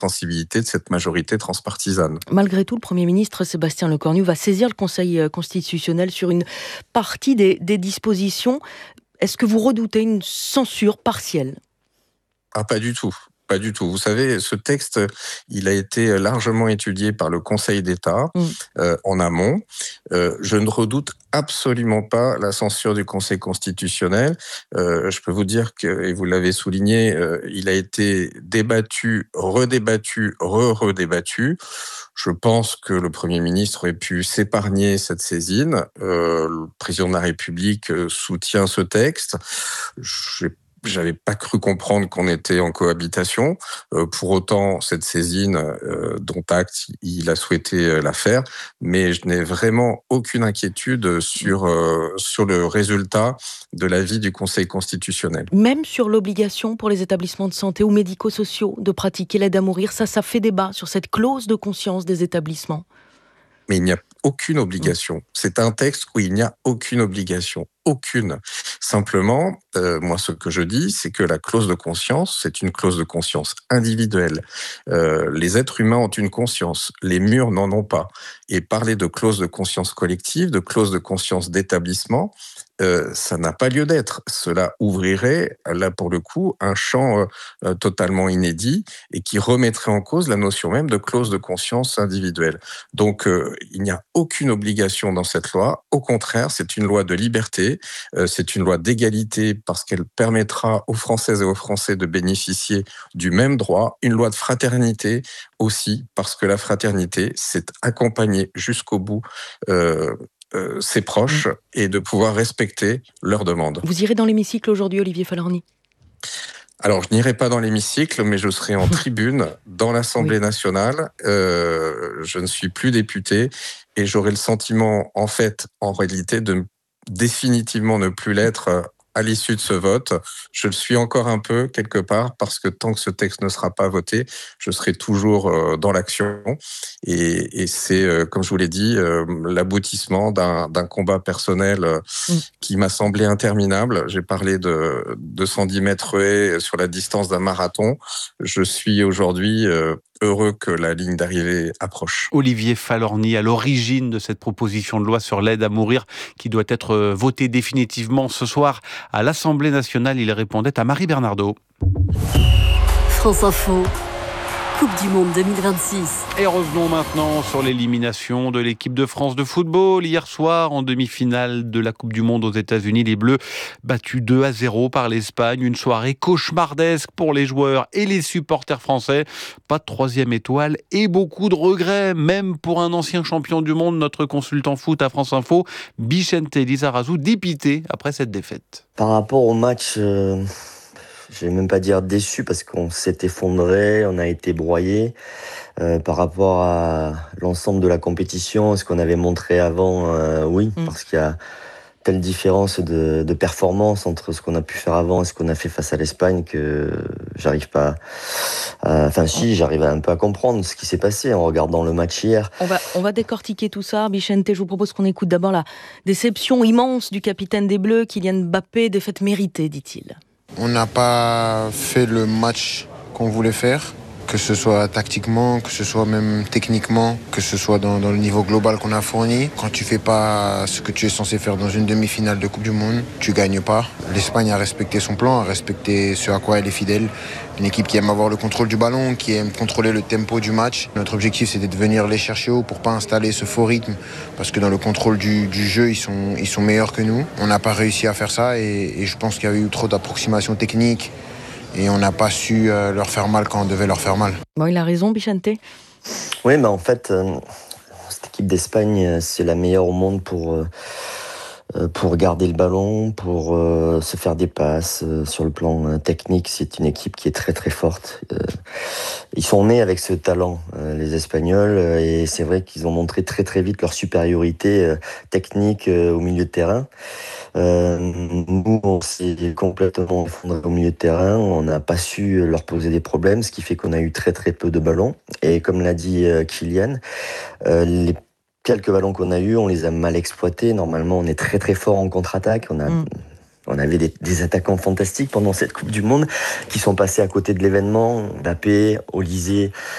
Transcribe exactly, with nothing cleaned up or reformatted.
sensibilité de cette majorité transpartisane. Malgré tout, le Premier ministre Sébastien Lecornu va saisir le Conseil constitutionnel sur une partie des, des dispositions. Est-ce que vous redoutez une censure partielle ? Ah, pas du tout. Pas du tout. Vous savez, ce texte, il a été largement étudié par le Conseil d'État mmh. euh, en amont. Euh, je ne redoute absolument pas la censure du Conseil constitutionnel. Euh, je peux vous dire que, et vous l'avez souligné, euh, il a été débattu, redébattu, re-redébattu. Je pense que le Premier ministre aurait pu s'épargner cette saisine. Euh, le Président de la République soutient ce texte. J'ai J'avais pas cru comprendre qu'on était en cohabitation. Euh, pour autant, cette saisine, euh, dont acte, il a souhaité la faire, mais je n'ai vraiment aucune inquiétude sur euh, sur le résultat de l'avis du Conseil constitutionnel. Même sur l'obligation pour les établissements de santé ou médico-sociaux de pratiquer l'aide à mourir, ça, ça fait débat sur cette clause de conscience des établissements. Mais il n'y a aucune obligation. C'est un texte où il n'y a aucune obligation. Aucune. Simplement, euh, moi, ce que je dis, c'est que la clause de conscience, c'est une clause de conscience individuelle. Euh, les êtres humains ont une conscience. Les murs n'en ont pas. Et parler de clause de conscience collective, de clause de conscience d'établissement, euh, ça n'a pas lieu d'être. Cela ouvrirait, là, pour le coup, un champ euh, totalement inédit et qui remettrait en cause la notion même de clause de conscience individuelle. Donc, euh, il n'y a aucune obligation dans cette loi. Au contraire, c'est une loi de liberté. Euh, c'est une loi d'égalité parce qu'elle permettra aux Françaises et aux Français de bénéficier du même droit. Une loi de fraternité aussi, parce que la fraternité, c'est accompagner jusqu'au bout euh, euh, ses proches et de pouvoir respecter leurs demandes. Vous irez dans l'hémicycle aujourd'hui, Olivier Falorni ? Alors, je n'irai pas dans l'hémicycle, mais je serai en tribune dans l'Assemblée oui. nationale. Euh, je ne suis plus député et j'aurai le sentiment, en fait, en réalité, de définitivement ne plus l'être à l'issue de ce vote. Je le suis encore un peu, quelque part, parce que tant que ce texte ne sera pas voté, je serai toujours euh, dans l'action. Et, et c'est, euh, comme je vous l'ai dit, euh, l'aboutissement d'un, d'un combat personnel euh, mmh. qui m'a semblé interminable. J'ai parlé de, de cent dix mètres haies sur la distance d'un marathon. Je suis aujourd'hui euh, heureux que la ligne d'arrivée approche. Olivier Falorni, à l'origine de cette proposition de loi sur l'aide à mourir qui doit être votée définitivement ce soir à l'Assemblée nationale. Il répondait à Marie Bernardo. France Info. Coupe du Monde deux mille vingt-six. Et revenons maintenant sur l'élimination de l'équipe de France de football. Hier soir, en demi-finale de la Coupe du Monde aux États-Unis, les Bleus battus deux à zéro par l'Espagne. Une soirée cauchemardesque pour les joueurs et les supporters français. Pas de troisième étoile et beaucoup de regrets, même pour un ancien champion du monde, notre consultant foot à France Info, Bicente Lizarazu, dépité après cette défaite. Par rapport au match... Euh... Je vais même pas dire déçu parce qu'on s'est effondré, on a été broyé euh, par rapport à l'ensemble de la compétition, ce qu'on avait montré avant, euh, oui, mmh. parce qu'il y a telle différence de, de performance entre ce qu'on a pu faire avant et ce qu'on a fait face à l'Espagne que j'arrive pas à... Enfin si, j'arrive un peu à comprendre ce qui s'est passé en regardant le match hier. On va, on va décortiquer tout ça. Bicente, je vous propose qu'on écoute d'abord la déception immense du capitaine des Bleus, Kylian Mbappé, défaite méritée, dit-il. On n'a pas fait le match qu'on voulait faire, que ce soit tactiquement, que ce soit même techniquement, que ce soit dans, dans le niveau global qu'on a fourni. Quand tu fais pas ce que tu es censé faire dans une demi-finale de Coupe du Monde, tu gagnes pas. L'Espagne a respecté son plan, a respecté ce à quoi elle est fidèle. Une équipe qui aime avoir le contrôle du ballon, qui aime contrôler le tempo du match. Notre objectif, c'était de venir les chercher haut pour pas installer ce faux rythme, parce que dans le contrôle du, du jeu, ils sont, ils sont meilleurs que nous. On n'a pas réussi à faire ça et, et je pense qu'il y a eu trop d'approximations techniques et on n'a pas su euh, leur faire mal quand on devait leur faire mal. Bon, il a raison, Bicente. Oui, mais en fait, euh, cette équipe d'Espagne, c'est la meilleure au monde pour... Euh, pour garder le ballon, pour euh, se faire des passes. Euh, sur le plan euh, technique, c'est une équipe qui est très très forte. Euh, ils sont nés avec ce talent, euh, les Espagnols, euh, et c'est vrai qu'ils ont montré très très vite leur supériorité euh, technique euh, au milieu de terrain. Euh, nous, on s'est complètement effondré au milieu de terrain, on n'a pas su leur poser des problèmes, ce qui fait qu'on a eu très très peu de ballons. Et comme l'a dit euh, Kylian, euh, les quelques ballons qu'on a eus, on les a mal exploités. Normalement, on est très très fort en contre-attaque. On a, mmh. on avait des, des attaquants fantastiques pendant cette Coupe du Monde qui sont passés à côté de l'événement. Mbappé, Olysée,